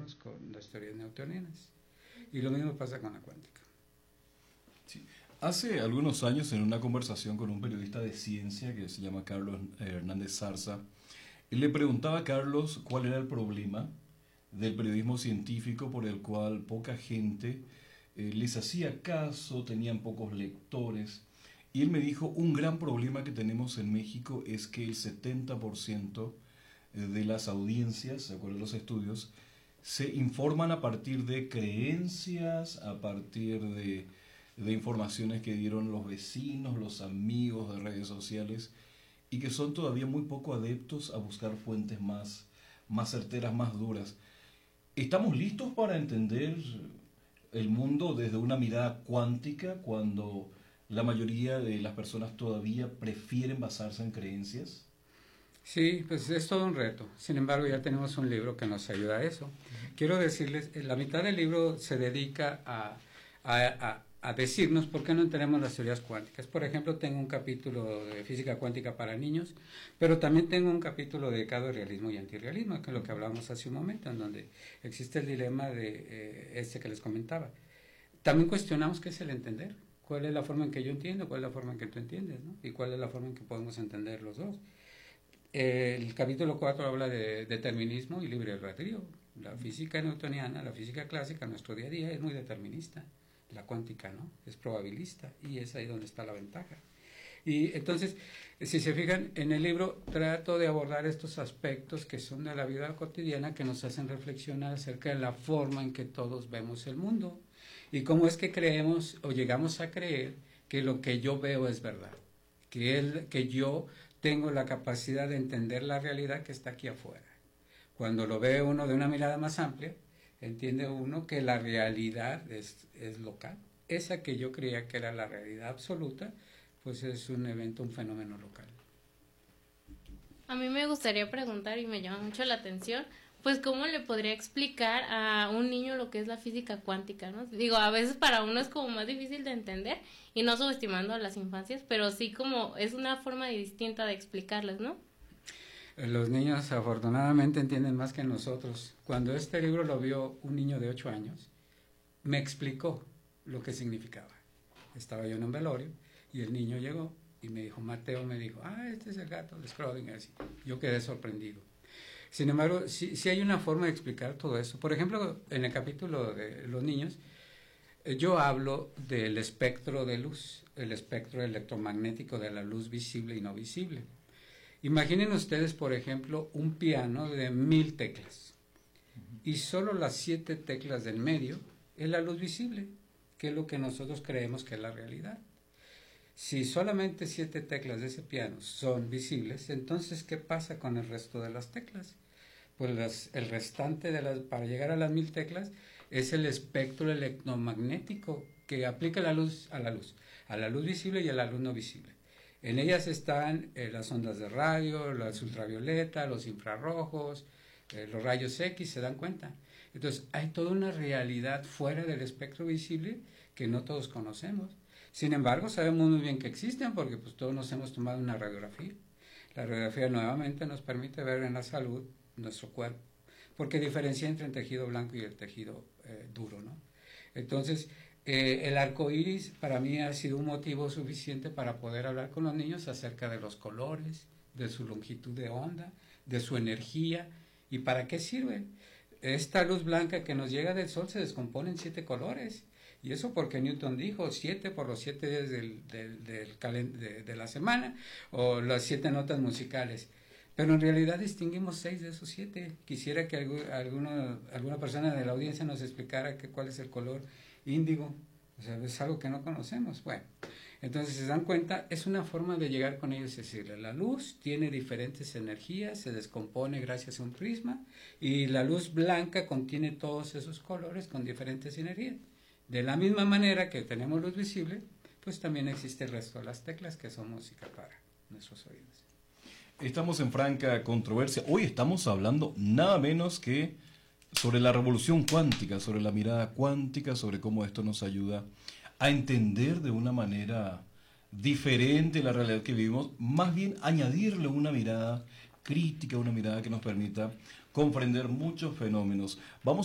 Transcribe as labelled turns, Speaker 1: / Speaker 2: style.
Speaker 1: relacionarlos con las teorías newtonianas. Y lo mismo pasa con la cuántica.
Speaker 2: Sí. Hace algunos años, en una conversación con un periodista de ciencia que se llama Carlos Hernández Zarza, él le preguntaba a Carlos cuál era el problema del periodismo científico por el cual poca gente les hacía caso, tenían pocos lectores. Y él me dijo, un gran problema que tenemos en México es que el 70% de las audiencias, de acuerdo a los estudios, se informan a partir de creencias, a partir de informaciones que dieron los vecinos, los amigos de redes sociales, y que son todavía muy poco adeptos a buscar fuentes más certeras, más duras. ¿Estamos listos para entender el mundo desde una mirada cuántica cuando la mayoría de las personas todavía prefieren basarse en creencias?
Speaker 1: Sí, pues es todo un reto. Sin embargo, ya tenemos un libro que nos ayuda a eso. Quiero decirles, la mitad del libro se dedica a decirnos por qué no entendemos las teorías cuánticas. Por ejemplo, tengo un capítulo de física cuántica para niños, pero también tengo un capítulo dedicado al realismo y antirrealismo, que es lo que hablábamos hace un momento, en donde existe el dilema de que les comentaba. También cuestionamos qué es el entender, cuál es la forma en que yo entiendo, cuál es la forma en que tú entiendes, ¿no? Y cuál es la forma en que podemos entender los dos. El capítulo 4 habla de determinismo y libre albedrío. La física newtoniana, la física clásica, nuestro día a día es muy determinista. La cuántica no, es probabilista, y es ahí donde está la ventaja. Y entonces, si se fijan, en el libro trato de abordar estos aspectos que son de la vida cotidiana, que nos hacen reflexionar acerca de la forma en que todos vemos el mundo y cómo es que creemos o llegamos a creer que lo que yo veo es verdad, que yo tengo la capacidad de entender la realidad que está aquí afuera. Cuando lo ve uno de una mirada más amplia, entiende uno que la realidad es local. Esa que yo creía que era la realidad absoluta, pues es un evento, un fenómeno local.
Speaker 3: A mí me gustaría preguntar, y me llama mucho la atención, pues cómo le podría explicar a un niño lo que es la física cuántica, ¿no? Digo, a veces para uno es como más difícil de entender, y no subestimando a las infancias, pero sí como es una forma distinta de explicarles, ¿no?
Speaker 1: Los niños afortunadamente entienden más que nosotros. Cuando este libro lo vio un niño de 8 años, me explicó lo que significaba. Estaba yo en un velorio y el niño llegó y me dijo, Mateo me dijo, este es el gato de Schrödinger. Yo quedé sorprendido. Sin embargo, sí hay una forma de explicar todo eso. Por ejemplo, en el capítulo de los niños, yo hablo del espectro de luz, el espectro electromagnético de la luz visible y no visible. Imaginen ustedes, por ejemplo, un piano de 1000 teclas y solo las 7 teclas del medio es la luz visible, que es lo que nosotros creemos que es la realidad. Si solamente 7 teclas de ese piano son visibles, entonces ¿qué pasa con el resto de las teclas? Pues el restante para llegar a las 1000 teclas es el espectro electromagnético que aplica a la luz visible y a la luz no visible. En ellas están las ondas de radio, las ultravioleta, los infrarrojos, los rayos X, ¿se dan cuenta? Entonces, hay toda una realidad fuera del espectro visible que no todos conocemos. Sin embargo, sabemos muy bien que existen porque pues todos nos hemos tomado una radiografía. La radiografía nuevamente nos permite ver en la salud nuestro cuerpo, porque diferencia entre el tejido blanco y el tejido duro, ¿no? Entonces, el arco iris para mí ha sido un motivo suficiente para poder hablar con los niños acerca de los colores, de su longitud de onda, de su energía y para qué sirve. Esta luz blanca que nos llega del sol se descompone en 7 colores, y eso porque Newton dijo 7 por los 7 días de la semana, o las 7 notas musicales. Pero en realidad distinguimos 6 de esos 7. Quisiera que alguna persona de la audiencia nos explicara cuál es el color índigo. O sea, es algo que no conocemos. Bueno, entonces se dan cuenta, es una forma de llegar con ellos y decirle, la luz tiene diferentes energías, se descompone gracias a un prisma, y la luz blanca contiene todos esos colores con diferentes energías. De la misma manera que tenemos luz visible, pues también existe el resto de las teclas que son música para nuestros oídos.
Speaker 2: Estamos en franca controversia. Hoy estamos hablando nada menos que sobre la revolución cuántica, sobre la mirada cuántica, sobre cómo esto nos ayuda a entender de una manera diferente la realidad que vivimos, más bien añadirle una mirada crítica, una mirada que nos permita comprender muchos fenómenos. Vamos